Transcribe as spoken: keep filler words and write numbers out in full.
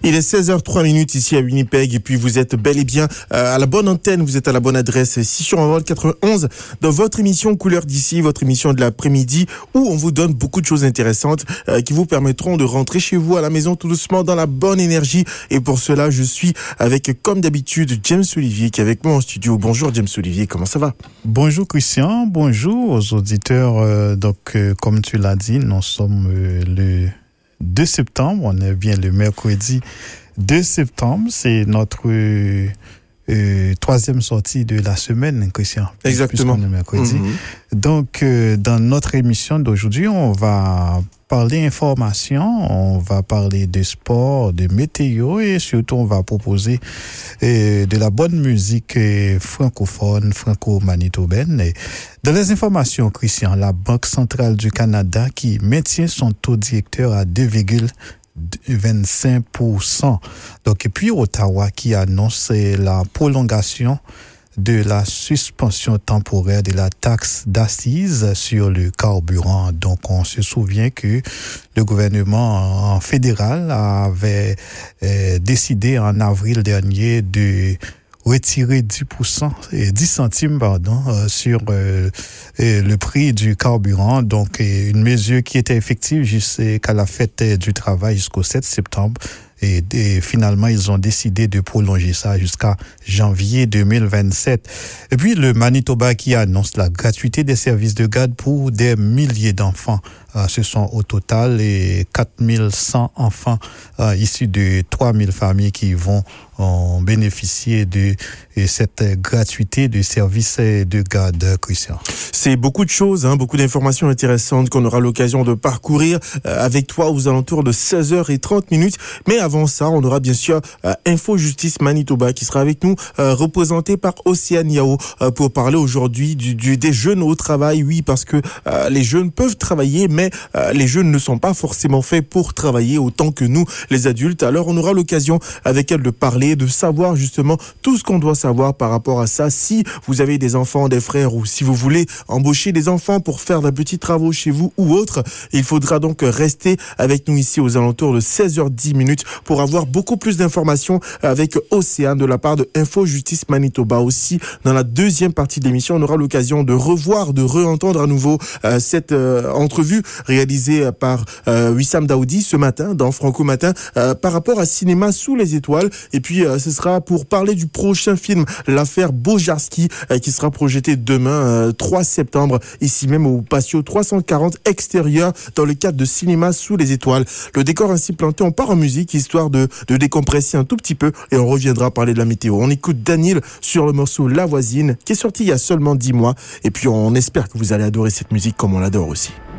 Il est seize heures trois ici à Winnipeg et puis vous êtes bel et bien euh, à la bonne antenne, vous êtes à la bonne adresse ici sur Envol quatre-vingt-onze dans votre émission Couleur d'ici, votre émission de l'après-midi où on vous donne beaucoup de choses intéressantes euh, qui vous permettront de rentrer chez vous à la maison tout doucement dans la bonne énergie. Et pour cela, je suis avec, comme d'habitude, James Olivier qui est avec moi en studio. Bonjour James Olivier, comment ça va? Bonjour Christian, bonjour aux auditeurs. Euh, donc, euh, comme tu l'as dit, nous sommes euh, le deux septembre, on est bien le mercredi deux septembre, c'est notre euh, euh, troisième sortie de la semaine, Christian. Exactement. Puisqu'on est mercredi. Mm-hmm. Donc, euh, dans notre émission d'aujourd'hui, on va parler information, on va parler de sport, de météo et surtout on va proposer euh, de la bonne musique euh, francophone, franco-manitobaine. Et dans les informations, Christian, la Banque centrale du Canada qui maintient son taux directeur à deux virgule vingt-cinq pour cent. Donc, et puis Ottawa qui annonce la prolongation de la suspension temporaire de la taxe d'assises sur le carburant. Donc, on se souvient que le gouvernement fédéral avait euh, décidé en avril dernier de retirer dix pour cent, dix centimes, pardon, euh, sur euh, le prix du carburant. Donc, une mesure qui était effective jusqu'à la fête du travail jusqu'au sept septembre. Et, et finalement, ils ont décidé de prolonger ça jusqu'à janvier deux mille vingt-sept. Et puis, le Manitoba qui annonce la gratuité des services de garde pour des milliers d'enfants. Euh, ce sont au total les quatre mille cent enfants euh, issus de trois mille familles qui vont en bénéficier de, de cette gratuité de services de garde, Christian. C'est beaucoup de choses, hein, beaucoup d'informations intéressantes qu'on aura l'occasion de parcourir euh, avec toi aux alentours de seize heures trente minutes. Mais avant ça, on aura bien sûr euh, Info Justice Manitoba qui sera avec nous, euh, représenté par Océane Yao, euh, pour parler aujourd'hui du, du, des jeunes au travail. Oui, parce que euh, les jeunes peuvent travailler, mais euh, les jeunes ne sont pas forcément faits pour travailler autant que nous, les adultes. Alors, on aura l'occasion avec elle de parler, de savoir justement tout ce qu'on doit savoir par rapport à ça. Si vous avez des enfants, des frères, ou si vous voulez embaucher des enfants pour faire de petits travaux chez vous ou autre, il faudra donc rester avec nous ici aux alentours de seize heures dix minutes pour avoir beaucoup plus d'informations avec Océane de la part de Info Justice Manitoba. Aussi, dans la deuxième partie de l'émission, on aura l'occasion de revoir, de réentendre à nouveau euh, cette euh, entrevue réalisée par euh, Wissam Daoudi ce matin dans Franco Matin euh, par rapport à Cinéma sous les étoiles. Et puis, euh, ce sera pour parler du prochain film, l'affaire Bojarski, euh, qui sera projeté demain, euh, trois septembre, ici même au patio trois cent quarante extérieur, dans le cadre de Cinéma sous les étoiles. Le décor ainsi planté, on part en musique, histoire de, de décompresser un tout petit peu, et on reviendra parler de la météo. On écoute Daniel sur le morceau La Voisine, qui est sorti il y a seulement dix mois, et puis on espère que vous allez adorer cette musique comme on l'adore aussi.